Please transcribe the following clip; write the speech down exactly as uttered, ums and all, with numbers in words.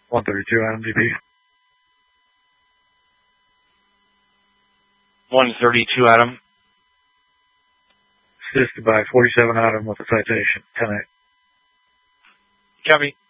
one thirty-two, Adam D B. one thirty-two, Adam. Assisted by forty-seven, Adam, with a citation. ten eight. Copy.